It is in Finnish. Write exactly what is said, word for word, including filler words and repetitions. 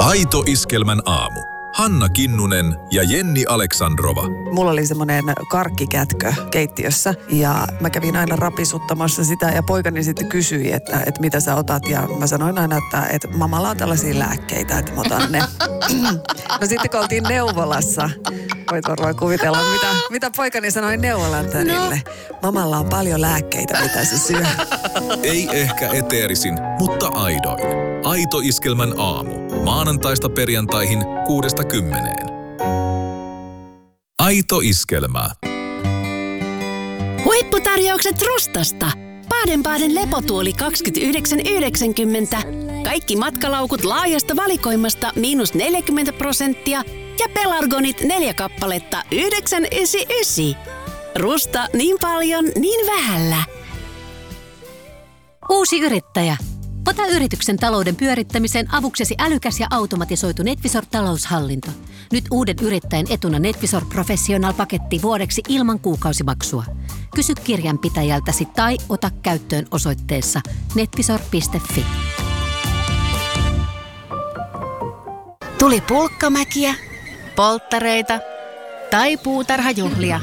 Aito Iskelmän aamu. Hanna Kinnunen ja Jenni Aleksandrova. Mulla oli semmoinen karkkikätkö keittiössä ja mä kävin aina rapisuttamassa sitä ja poikani sitten kysyi, että, että mitä sä otat ja mä sanoin aina, että, että mamalla on tällaisia lääkkeitä, että mä otan ne. No sitten kun oltiin neuvolassa, voit varmaan kuvitella, mitä, mitä poikani sanoi neuvolan tänille. No. Mamalla on paljon lääkkeitä, mitä se syö. Ei ehkä eteerisin, mutta aidoin. Aito Iskelmän aamu. Maanantaista perjantaihin kuudesta kymmeneen. Aito Iskelmä. Huipputarjoukset Rustasta. Baden-Baden lepotuoli kaksikymmentäyhdeksän yhdeksänkymmentä. Kaikki matkalaukut laajasta valikoimasta miinus neljäkymmentä prosenttia. Ja pelargonit neljä kappaletta yhdeksän yhdeksänkymmentäyhdeksän. Rusta niin paljon, niin vähällä. Uusi yrittäjä. Ota yrityksen talouden pyörittämiseen avuksesi älykäs ja automatisoitu NetVisor-taloushallinto. Nyt uuden yrittäjän etuna NetVisor Professional-paketti vuodeksi ilman kuukausimaksua. Kysy kirjanpitäjältäsi tai ota käyttöön osoitteessa netvisor piste fi. Tuli pulkkamäkiä, polttareita tai puutarhajuhlia.